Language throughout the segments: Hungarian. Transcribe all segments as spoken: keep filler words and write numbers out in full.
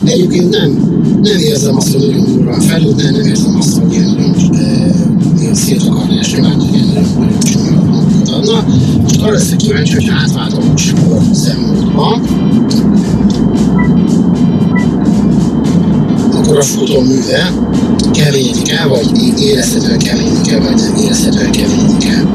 Egyébként nem, nem érzem azt, hogy nagyon durván felült, nem, nem érzem azt, hogy ilyen nagyon e, szétakarnás, nyilván ilyen nagyon csúnya hangot adna. Most arra leszek kíváncsi, hogy átváltom sport szemmódba, akkor a futóműve keményedik el, vagy érezhetően keményedik el, vagy nem érezhetően keményedik el.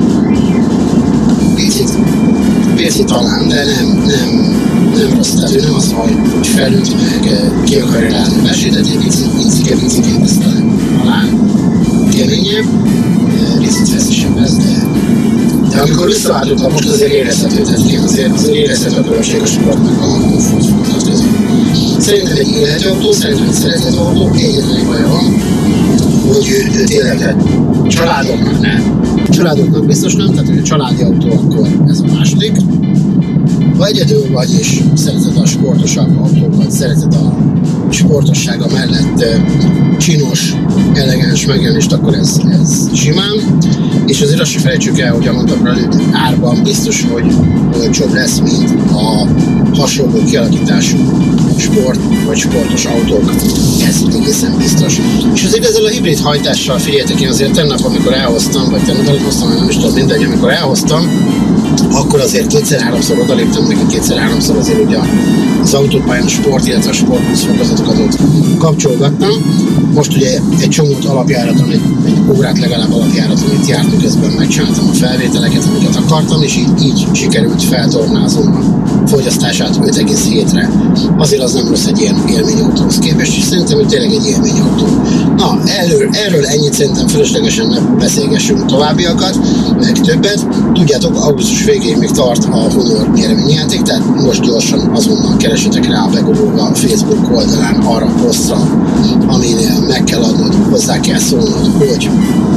Picit, picit talán, de nem, nem, nem rossz. Tehát ő nem az, hogy felült meg ki akarja látni a mesét, egy picike-picike aztán talán keményebb, picit feszesebb ez, de de amikor visszaváltottam, most azért érezhető, tehát azért, azért érezhető a különbség a sportnak a komfortfokat között. Szerintem egy élhető autó, szerintem egy szeretett autó, egyetlen egy baja van, hogy ő, ő tényleg hát családoknak nem. Családoknak biztos nem, tehát hogy a családi autó, akkor ez a második. Ha egyedül vagy és szereted a sportosabb autókat, szereted a sportossága mellett csinos, elegáns megjelenést, akkor ez, ez simán. És azért azt se felejtsük el, hogy a mondtam előtt árban biztos, hogy olcsóbb lesz, mint a hasonló kialakítású sport vagy sportos autók. Ez egészen biztos. És azért ezzel a hibrid hajtással figyeljetek, én azért tennap, amikor elhoztam, vagy tennap előtt hoztam, nem is tudom, mindegy, amikor elhoztam, akkor azért kétszer-háromszor odaléptem neki, kétszer-háromszor azért ugye az autópályán a sport, illetve a sportbusz fokozatokat ott kapcsolgattam. Most ugye egy csomót alapjáraton, egy, egy órát legalább alapjáraton itt jártunk, közben megcsináltam a felvételeket, amiket akartam, és így, így sikerült feltornázom a fogyasztását öt egész hétre. Azért az nem rossz egy ilyen élményautóhoz képest, és szerintem, hogy tényleg egy élményautó. Na, erről, erről ennyit szerintem fölöslegesen ne beszélgessünk továbbiakat, meg többet. Tudjátok, augusztus végéig még tart a Honor nyereményjáték, tehát most gyorsan azonnal keresetek rá begurulva a Facebook oldalán arra a posztra, aminél meg kell adnod, hozzá kell szólnod, hogy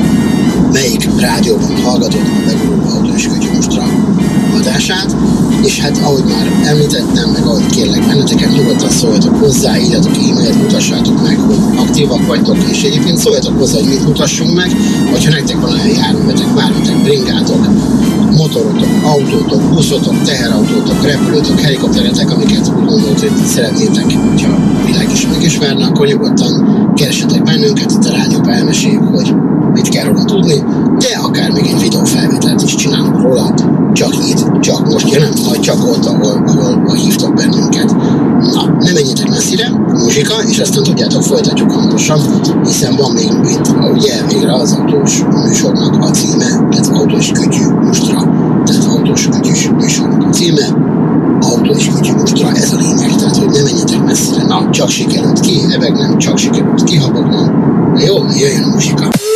melyik rádióban hallgatod a begurulva autó és kütyümostra adását, és hát ahogy már említettem, meg ahogy kérlek benneteket, nyugodtan szóljatok hozzá, írjatok e-mailt, mutassátok meg, hogy aktívak vagytok, és egyébként szóljatok hozzá, hogy mit mutassunk meg, hogyha nektek van olyan járművetek, bármitek, bringátok, motorotok, autótok, buszotok, teherautótok, repülőtok, helikopteretek, amiket úgy gondolt, hogy szeretnétek, hogyha a világ is megismerne, akkor nyugodtan keresetek bennünket, itt a rádióban elmeséljük, hogy mit kell róla tudni, de akár még egy videófelvételt is csinálunk róla, csak itt, csak most, ja nem, majd csak ott, ahol, ahol, ahol hívtak bennünket. Na, ne menjetek messzire, muzsika, és aztán tudjátok, folytatjuk hamarosan, hiszen van még itt, ugye, végre az autós műsornak a címe, tehát autós kütyű mustra, tehát autós kütyűs műsornak a címe, autó és kütyű mustra, ez a lényeg, tehát hogy ne menjetek messzire, na, csak sikerült ki, ebben nem, csak sikerült kihabognom. Jó, jöjjön a muzsika.